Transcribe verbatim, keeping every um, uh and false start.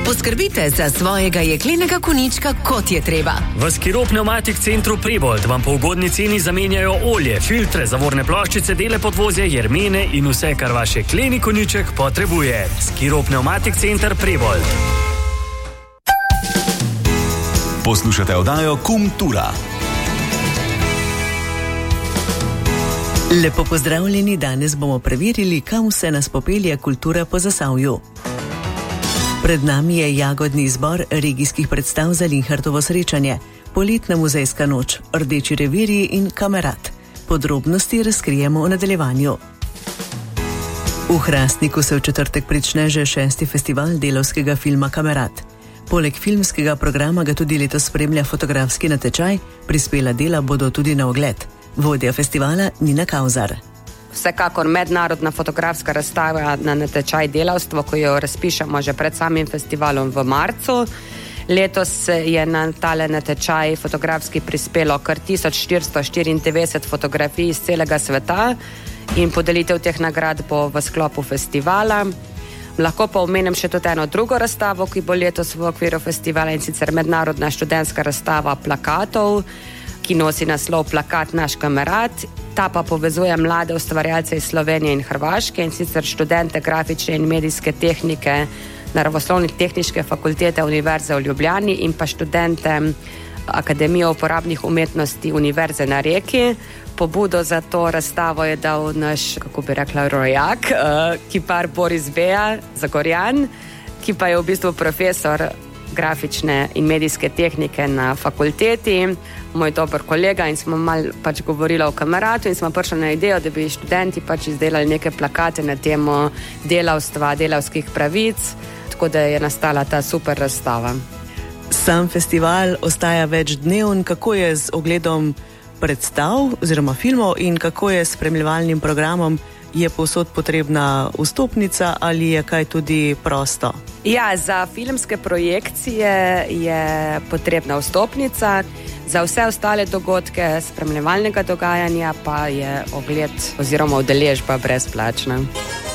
Poskrbite za svojega jeklenega konička, kot je treba. V Skiro Pneumatik centru Prebold vam po ugodni ceni zamenjajo olje, filtre, zavorne ploščice, dele podvozja, jermene in vse, kar vaš jekleni koniček potrebuje. Skiro Pneumatik center Prebold. Poslušate oddajo Kultura. Lepo pozdravljeni, danes bomo preverili, kam vse nas popelje kultura po Zasavju. Pred nami je jagodni izbor regijskih predstav za Linhartovo srečanje, poletna muzejska noč, Rdeči revirji in Kamerad. Podrobnosti razkrijemo v nadaljevanju. V Hrastniku se v četrtek prične že šesti festival delavskega filma Kamerad. Poleg filmskega programa ga tudi letos spremlja fotografski natečaj, prispela dela bodo tudi na ogled. Vodja festivala Nina Kauzar. Vsekakor mednarodna fotografska razstava na natečaj delavstvo, ko jo razpišemo že pred samim festivalom v marcu. Letos je na tale natečaj fotografski prispelo kar tisoč štiristo štiriindevetdeset fotografij iz celega sveta in podelitev teh nagrad bo v sklopu festivala. Lahko pa omenim še tudi eno drugo razstavo, ki bo letos v okviru festivala, in sicer mednarodna študentska razstava plakatov, ki nosi naslov Plakat naš kamerad. Ta pa povezuje mlade ustvarjalce iz Slovenije in Hrvaške, in sicer študente grafične in medijske tehnike Naravoslovno-tehniške fakultete Univerze v Ljubljani in pa študente Akademije uporabnih umetnosti Univerze na Reki. Pobudo za to razstavo je dal naš, kako bi rekla, rojak, uh, kipar Boris Beja, Zagorjan, ki pa je v bistvu profesor grafične in medijske tehnike na fakulteti, moj dober kolega, in smo malo pač govorili o Kameratu in smo prišli na idejo, da bi študenti pač izdelali neke plakate na temo delavstva, delavskih pravic, tako da je nastala ta super razstava. Sam festival ostaja več dnev, kako je z ogledom predstav oziroma filmov in kako je s spremljevalnim programom? Je povsod potrebna vstopnica ali je kaj tudi prosto? Ja, za filmske projekcije je potrebna vstopnica, za vse ostale dogodke spremljevalnega dogajanja pa je ogled oziroma udeležba brezplačna.